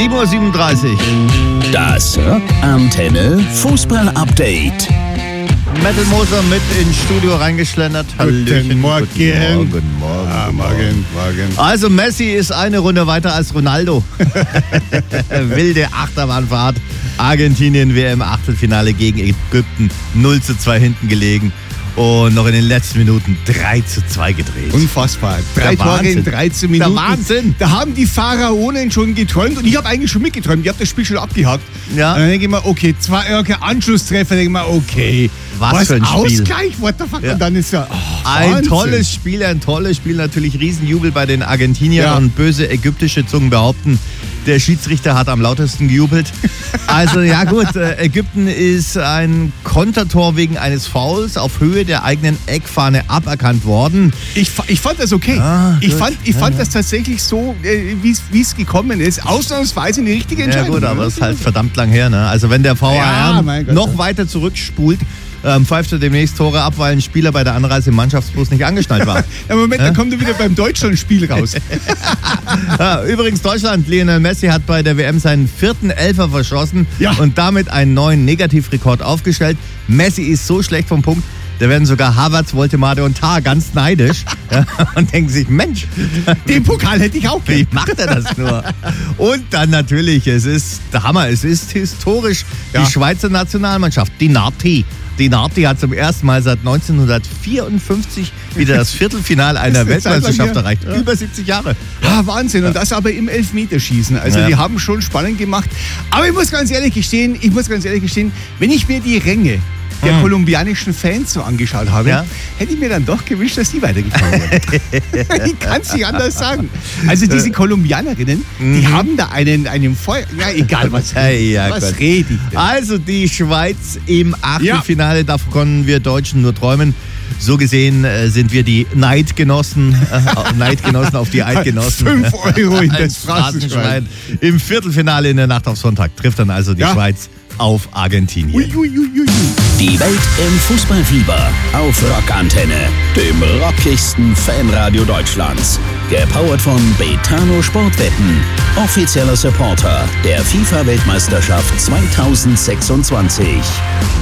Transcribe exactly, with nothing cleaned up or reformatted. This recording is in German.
sieben Uhr siebenunddreißig. Das Rockantenne Fußball-Update. Metal Moser mit ins Studio reingeschlendert. Hallöchen. Guten Morgen. Guten Morgen. Ah, morgen, morgen. Also Messi ist eine Runde weiter als Ronaldo. Wilde Achterbahnfahrt. Argentinien W M-Achtelfinale gegen Ägypten. null zu zwei hinten gelegen. Und noch in den letzten Minuten drei zu zwei gedreht. Unfassbar. Drei Der Tore in Wahnsinn. dreizehn Minuten. Der Wahnsinn. Da haben die Pharaonen schon geträumt und ich habe eigentlich schon mitgeträumt. Ich habe das Spiel schon abgehakt. Ja. Und dann denke ich mir, okay, zwei Irke Anschlusstreffer. Denke ich mir, okay. Was für ein Spiel. Ausgleich, what the fuck? Ja. Und dann ist ja, oh, Ein Wahnsinn. tolles Spiel, ein tolles Spiel. Natürlich Riesenjubel bei den Argentiniern Ja. und böse ägyptische Zungen behaupten, der Schiedsrichter hat am lautesten gejubelt. Also ja gut, äh, Ägypten ist ein Kontertor wegen eines Fouls auf Höhe der eigenen Eckfahne aberkannt worden. Ich, fa- ich fand das okay. Ah, ich gut. fand, ich Ja, fand ja. das tatsächlich so, äh, wie es gekommen ist. Ausnahmsweise eine richtige Ja Entscheidung. gut, aber es ist halt verdammt lang her. Ne? Also wenn der V A R Ja, mein Gott, noch ja. weiter zurückspult, ähm, pfeift er demnächst Tore ab, weil ein Spieler bei der Anreise im Mannschaftsbus nicht angeschnallt war. Ja, Moment, da kommt er wieder beim Deutschland-Spiel raus. Ja, übrigens Deutschland, Lionel Messi hat bei der W M seinen vierten Elfer verschossen Ja. und damit einen neuen Negativrekord aufgestellt. Messi ist so schlecht vom Punkt, da werden sogar Havertz, Woltemade und Tah ganz neidisch ja, und denken sich, Mensch, Den Pokal hätte ich auch wie gern. macht er das nur? Und dann natürlich, es ist der Hammer, es ist historisch, Ja. die Schweizer Nationalmannschaft, die Nati. Die Nati hat zum ersten Mal seit neunzehnhundertvierundfünfzig wieder das Viertelfinale einer Das ist eine Zeit lang Weltmeisterschaft her. erreicht. Ja. Über siebzig Jahre. Ah, Wahnsinn. Und das aber im Elfmeterschießen. Also Ja. die haben schon spannend gemacht. Aber ich muss ganz ehrlich gestehen, ich muss ganz ehrlich gestehen, wenn ich mir die Ränge der kolumbianischen Fans so angeschaut habe, Ja. hätte ich mir dann doch gewünscht, dass die weitergekommen wären. Ich kann es nicht anders sagen. Also diese Kolumbianerinnen, die haben da einen, einen Feuer... Ja, egal, was, Hey, ja, was Gott. rede ich denn? Also die Schweiz im Achtelfinale, davon können wir Deutschen nur träumen. So gesehen äh, sind wir die Neidgenossen, äh, Neidgenossen auf die Eidgenossen. Fünf Euro in das Als Phrasenschwein. Phrasenschwein. Im Viertelfinale in der Nacht auf Sonntag trifft dann also die Ja. Schweiz auf Argentinien. Ui, ui, ui, ui. Die Welt im Fußballfieber auf Rockantenne, dem rockigsten Fanradio Deutschlands. Gepowert von Betano Sportwetten, offizieller Supporter der FIFA-Weltmeisterschaft zweitausendsechsundzwanzig.